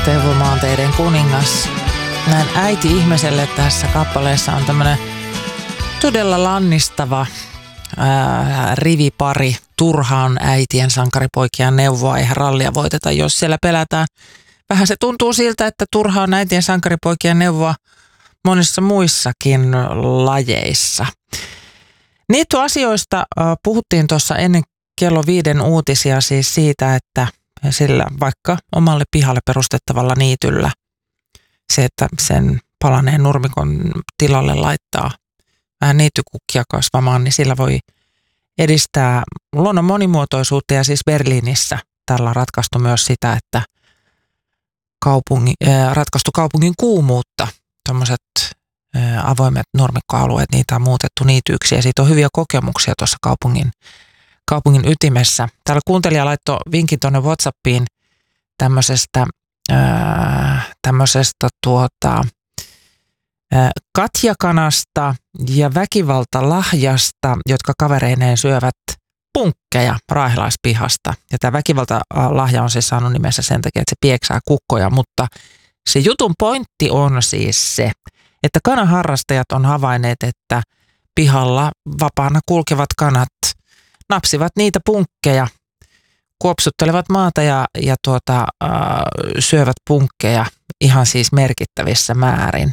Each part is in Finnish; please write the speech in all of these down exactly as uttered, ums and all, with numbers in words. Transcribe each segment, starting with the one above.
Teuvomaanteiden kuningas. Näin äiti ihmiselle tässä kappaleessa on tämmöinen todella lannistava ää, rivipari. Turhaan äitien sankaripoikien neuvoa, eihän rallia voiteta, jos siellä pelätään. Vähän se tuntuu siltä, että turhaan äitien sankaripoikien neuvoa monissa muissakin lajeissa. Niitä asioista ää, puhuttiin tuossa ennen kello viiden uutisia siis siitä, että sillä vaikka omalle pihalle perustettavalla niityllä se, että sen palaneen nurmikon tilalle laittaa vähän niittykukkia kasvamaan, niin sillä voi edistää luonnon monimuotoisuutta. Ja siis Berliinissä tällä on ratkaistu myös sitä, että kaupungi, äh, ratkaistu kaupungin kuumuutta. Tuommoiset äh, avoimet nurmikkoalueet, niitä on muutettu niityiksi ja siitä on hyviä kokemuksia tuossa kaupungin kaupungin ytimessä. Täällä kuuntelija laittoi vinkin tuonne WhatsAppiin tämmöisestä, ää, tämmöisestä tuota, ää, katjakanasta ja väkivaltalahjasta, jotka kavereineen syövät punkkeja raahilaispihasta. Ja tämä väkivaltalahja on siis saanut nimensä sen takia, että se pieksää kukkoja, mutta se jutun pointti on siis se, että kanaharrastajat on havainneet, että pihalla vapaana kulkevat kanat napsivat niitä punkkeja, kuopsuttelevat maata ja, ja tuota, äh, syövät punkkeja ihan siis merkittävissä määrin.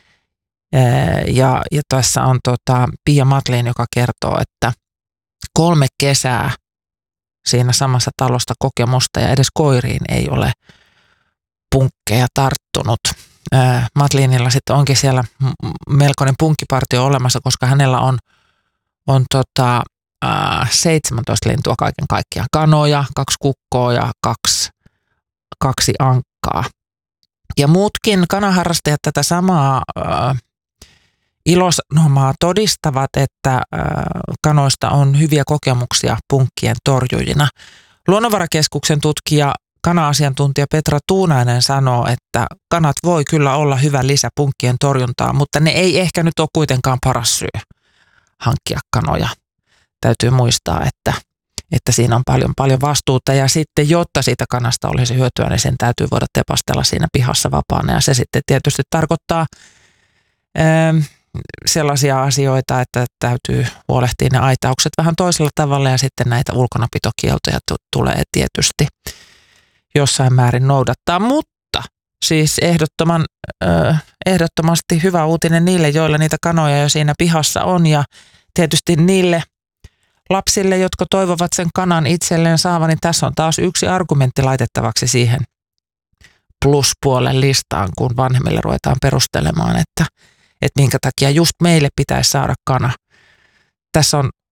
Äh, ja, ja tässä on tota, Pia Matlin, joka kertoo, että kolme kesää siinä samassa talosta kokemusta ja edes koiriin ei ole punkkeja tarttunut. Äh, Matlinilla sitten onkin siellä melkoinen punkkipartio olemassa, koska hänellä on, on tota, seitsemäntoista lintua kaiken kaikkiaan. Kanoja, kaksi kukkoa ja kaksi, kaksi ankkaa. Ja muutkin kanaharrastajat tätä samaa äh, ilosanomaa todistavat, että äh, kanoista on hyviä kokemuksia punkkien torjujina. Luonnonvarakeskuksen tutkija, kana-asiantuntija Petra Tuunainen sanoo, että kanat voi kyllä olla hyvä lisä punkkien torjuntaa, mutta ne ei ehkä nyt ole kuitenkaan paras syy hankkia kanoja. Täytyy muistaa, että, että siinä on paljon, paljon vastuuta ja sitten, jotta siitä kanasta olisi hyötyä, niin sen täytyy voida tepastella siinä pihassa vapaana. Ja se sitten tietysti tarkoittaa ää, sellaisia asioita, että täytyy huolehtia ne aitaukset vähän toisella tavalla ja sitten näitä ulkonapitokieltoja t- tulee tietysti jossain määrin noudattaa. Mutta siis ehdottoman, äh, ehdottomasti hyvä uutinen niille, joilla niitä kanoja jo siinä pihassa on ja tietysti niille lapsille, jotka toivovat sen kanan itselleen saavan, niin tässä on taas yksi argumentti laitettavaksi siihen pluspuolen listaan, kun vanhemmille ruvetaan perustelemaan, että, että minkä takia just meille pitäisi saada kana. Tässä on